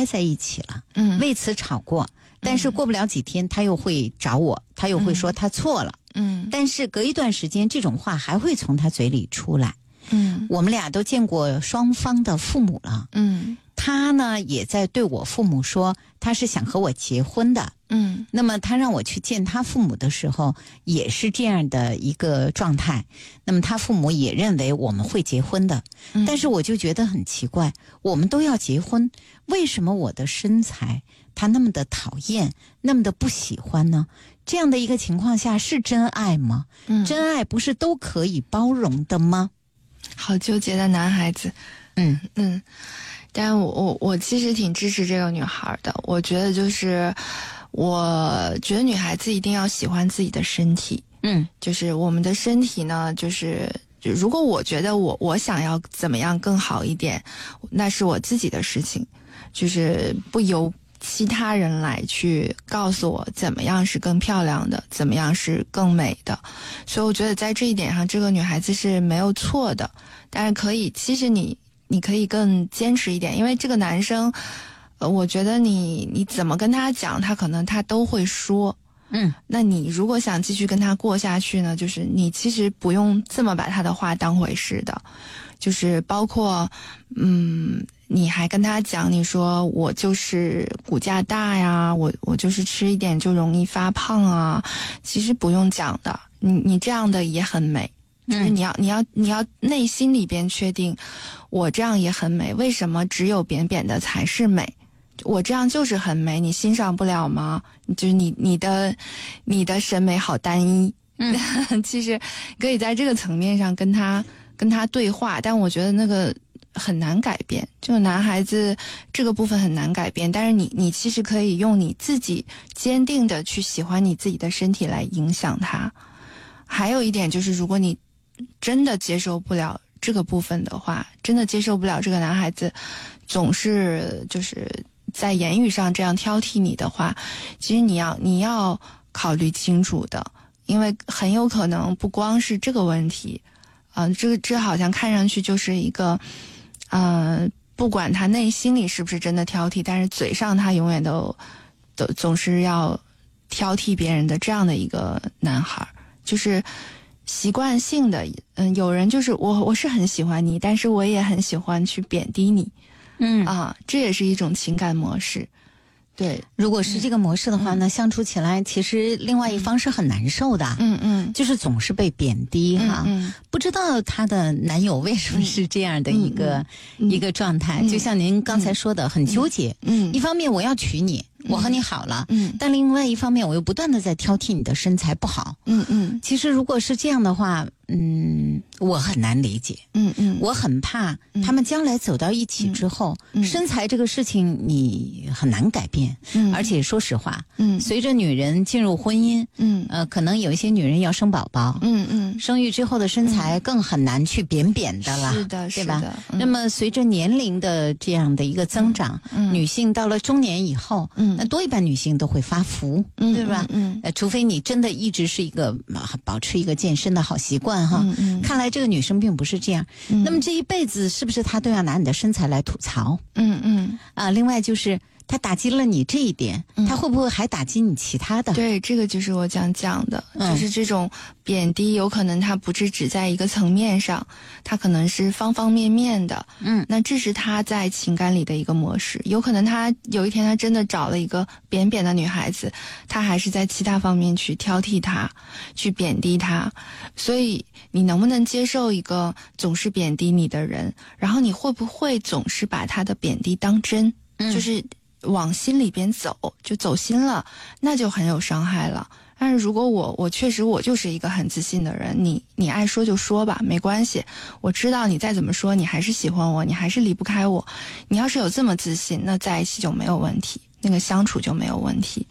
待在一起了，为此吵过，但是过不了几天他又会找我，他又会说他错了，但是隔一段时间这种话还会从他嘴里出来。我们俩都见过双方的父母了，他呢也在对我父母说他是想和我结婚的，那么他让我去见他父母的时候也是这样的一个状态，那么他父母也认为我们会结婚的，但是我就觉得很奇怪，我们都要结婚，为什么我的身材他那么的讨厌，那么的不喜欢呢？这样的一个情况下是真爱吗？真爱不是都可以包容的吗？ 好纠结的男孩子。但我其实挺支持这个女孩的。我觉得女孩子一定要喜欢自己的身体。就是我们的身体呢，就如果我觉得我想要怎么样更好一点，那是我自己的事情，就是不由其他人来去告诉我怎么样是更漂亮的，怎么样是更美的。所以我觉得在这一点上，这个女孩子是没有错的。但是其实你可以更坚持一点，因为这个男生，我觉得你怎么跟他讲，他可能他都会说。那你如果想继续跟他过下去呢，就是你其实不用这么把他的话当回事的，就是包括你还跟他讲，你说我就是骨架大呀，我就是吃一点就容易发胖啊，其实不用讲的，你这样的也很美。就是你要内心里边确定，我这样也很美。为什么只有扁扁的才是美？我这样就是很美，你欣赏不了吗？就是你的审美好单一。其实可以在这个层面上跟他对话，但我觉得那个很难改变。这个男孩子这个部分很难改变，但是你其实可以用你自己坚定的去喜欢你自己的身体来影响他。还有一点就是，如果你真的接受不了这个部分的话，真的接受不了这个男孩子总是就是在言语上这样挑剔你的话，其实你要考虑清楚的，因为很有可能不光是这个问题，这好像看上去就是一个，不管他内心里是不是真的挑剔，但是嘴上他永远都总是要挑剔别人的这样的一个男孩，就是习惯性的，有人就是我是很喜欢你，但是我也很喜欢去贬低你，这也是一种情感模式。对， 如果是这个模式的话呢，相处起来其实另外一方是很难受的，就是总是被贬低哈，不知道她的男友为什么是这样的一个状态，就像您刚才说的，很纠结，一方面我要娶你，我和你好了，但另外一方面我又不断的在挑剔你的身材不好，其实如果是这样的话，我很难理解，我很怕他们将来走到一起之后，身材这个事情你很难改变，而且说实话，随着女人进入婚姻，可能有一些女人要生宝宝，生育之后的身材更很难去扁扁的了， 是的， 对吧？ 是的。 那么随着年龄的这样的一个增长，女性到了中年以后，那多一半女性都会发福，对吧？除非你真的一直是一个保持一个健身的好习惯哈，看来这个女生并不是这样。那么这一辈子是不是她都要拿你的身材来吐槽？另外就是他打击了你这一点，他会不会还打击你其他的？ 对，这个就是我想讲的，就是这种贬低有可能他不是只在一个层面上，他可能是方方面面的。那这是他在情感里的一个模式，有可能他有一天他真的找了一个扁扁的女孩子，他还是在其他方面去挑剔她，去贬低她。所以你能不能接受一个总是贬低你的人，然后你会不会总是把他的贬低当真，就是往心里边走，就走心了，那就很有伤害了。但是如果我确实我就是一个很自信的人，你爱说就说吧，没关系，我知道你再怎么说你还是喜欢我，你还是离不开我，你要是有这么自信，那在一起就没有问题，那个相处就没有问题。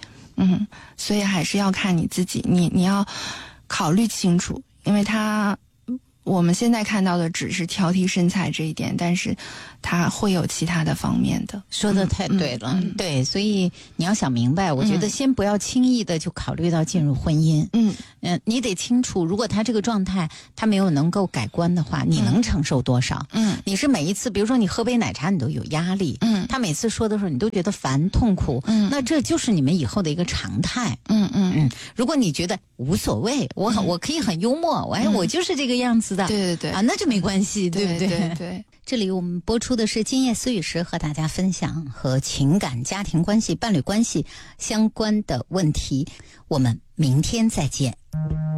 所以还是要看你自己，你要考虑清楚，因为我们现在看到的只是挑剔身材这一点，但是它会有其他的方面的。 说得太对了，对，所以你要想明白，我觉得先不要轻易的就考虑到进入婚姻。你得清楚，如果他这个状态他没有能够改观的话，你能承受多少？你是每一次，比如说你喝杯奶茶你都有压力，他每次说的时候你都觉得烦痛苦，那这就是你们以后的一个常态。如果你觉得无所谓，我可以很幽默，我就是这个样子的， 对对对啊，那就没关系，对不对？ 对对。 这里我们播出的是今夜思语时，和大家分享和情感、家庭关系、伴侣关系相关的问题。我们明天再见。